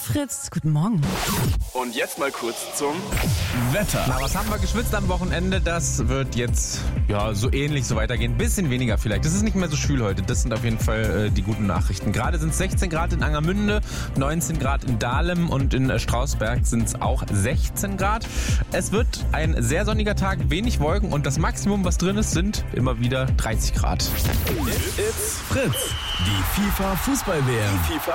Fritz, guten Morgen. Und jetzt mal kurz zum Wetter. Na, was haben wir geschwitzt am Wochenende? Das wird jetzt so ähnlich so weitergehen. Bisschen weniger vielleicht. Es ist nicht mehr so schwül heute. Das sind auf jeden Fall die guten Nachrichten. Gerade sind es 16 Grad in Angermünde, 19 Grad in Dahlem und in Strausberg sind es auch 16 Grad. Es wird ein sehr sonniger Tag, wenig Wolken und das Maximum, was drin ist, sind immer wieder 30 Grad. It's Fritz, die FIFA-Fußball-WM.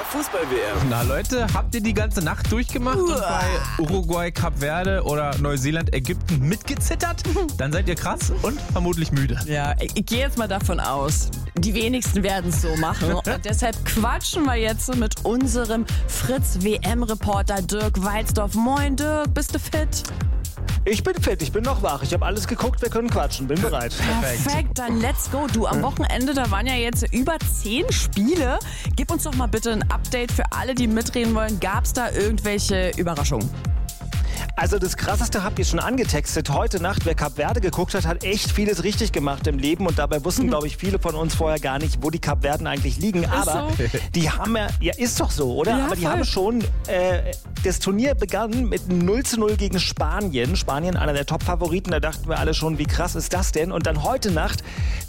Na Leute, habt ihr die ganze Nacht durchgemacht und bei Uruguay, Kap Verde oder Neuseeland, Ägypten mitgezittert? Dann seid ihr krass und vermutlich müde. Ja, ich gehe jetzt mal davon aus, die wenigsten werden es so machen. Und deshalb quatschen wir jetzt mit unserem Fritz-WM-Reporter Dirk Walzdorf. Moin Dirk, bist du fit? Ich bin fit, ich bin noch wach. Ich habe alles geguckt, wir können quatschen, bin bereit. Perfekt, dann let's go. Du, am Wochenende, da waren ja jetzt über 10 Spiele. Gib uns doch mal bitte ein Update für alle, die mitreden wollen. Gab es da irgendwelche Überraschungen? Also das Krasseste habt ihr schon angetextet. Heute Nacht, wer Kap Verde geguckt hat, hat echt vieles richtig gemacht im Leben. Und dabei wussten, glaube ich, viele von uns vorher gar nicht, wo die Kap Verden eigentlich liegen. Aber so? die haben ja, ist doch so, oder? Ja, aber die voll. haben schon, das Turnier begann mit 0:0 gegen Spanien. Spanien, einer der Top-Favoriten. Da dachten wir alle schon, wie krass ist das denn? Und dann heute Nacht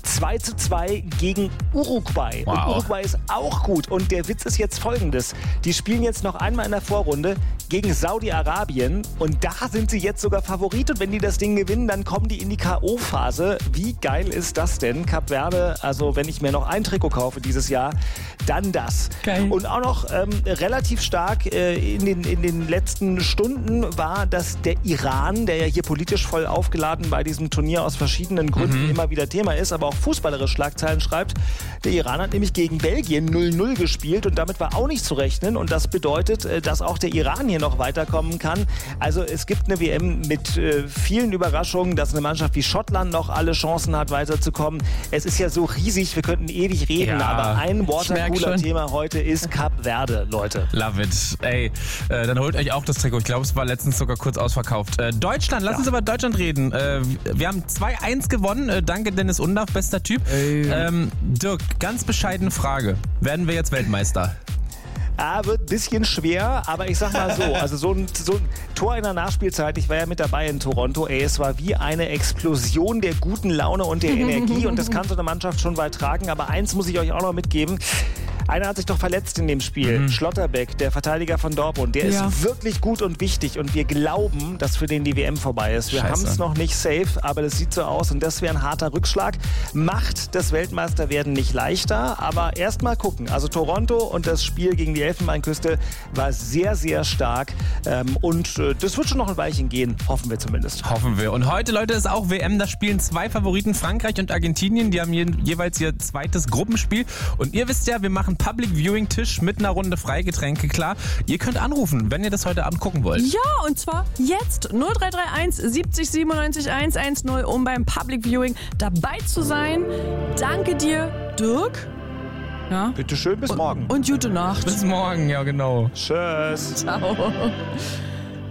2:2 gegen Uruguay. Wow. Und Uruguay ist auch gut. Und der Witz ist jetzt folgendes. Die spielen jetzt noch einmal in der Vorrunde gegen Saudi-Arabien. Und da sind sie jetzt sogar Favorit. Und wenn die das Ding gewinnen, dann kommen die in die K.O.-Phase. Wie geil ist das denn? Kap Verde, also wenn ich mir noch ein Trikot kaufe dieses Jahr, dann das. Geil. Und auch noch relativ stark in den letzten Stunden war, dass der Iran, der ja hier politisch voll aufgeladen bei diesem Turnier aus verschiedenen Gründen immer wieder Thema ist, aber auch fußballerisch Schlagzeilen schreibt. Der Iran hat nämlich gegen Belgien 0:0 gespielt und damit war auch nicht zu rechnen. Und das bedeutet, dass auch der Iran hier noch weiterkommen kann. Also es gibt eine WM mit vielen Überraschungen, dass eine Mannschaft wie Schottland noch alle Chancen hat, weiterzukommen. Es ist ja so riesig, wir könnten ewig reden, Ja, aber ein schon. Thema heute ist Kap Verde, Leute. Love it. Ey, dann holt euch auch das Trikot. Ich glaube, es war letztens sogar kurz ausverkauft. Deutschland, lass uns über Deutschland reden. Wir haben 2-1 gewonnen. Danke, Dennis Undaff, bester Typ. Dirk, ganz bescheidene Frage. Werden wir jetzt Weltmeister? Wird ein bisschen schwer, aber ich sag mal so, also so ein Tor in der Nachspielzeit, ich war ja mit dabei in Toronto, es war wie eine Explosion der guten Laune und der Energie und das kann so eine Mannschaft schon weit tragen, aber eins muss ich euch auch noch mitgeben. Einer hat sich doch verletzt in dem Spiel. Schlotterbeck, der Verteidiger von Dortmund. Der ist wirklich gut und wichtig. Und wir glauben, dass für den die WM vorbei ist. Wir haben es noch nicht safe, aber das sieht so aus. Und das wäre ein harter Rückschlag. Macht das Weltmeisterwerden nicht leichter. Aber erst mal gucken. Also Toronto und das Spiel gegen die Elfenbeinküste war sehr, sehr stark. Und das wird schon noch ein Weilchen gehen. Hoffen wir zumindest. Hoffen wir. Und heute, Leute, ist auch WM. Da spielen 2 Favoriten, Frankreich und Argentinien. Die haben jeweils ihr zweites Gruppenspiel. Und ihr wisst ja, wir machen Public Viewing Tisch mit einer Runde Freigetränke, klar. Ihr könnt anrufen, wenn ihr das heute Abend gucken wollt. Ja, und zwar jetzt 0331 70 97 110, um beim Public Viewing dabei zu sein. Danke dir, Dirk. Ja. Bitte schön, bis morgen. Und gute Nacht. Bis morgen, ja genau. Tschüss. Ciao.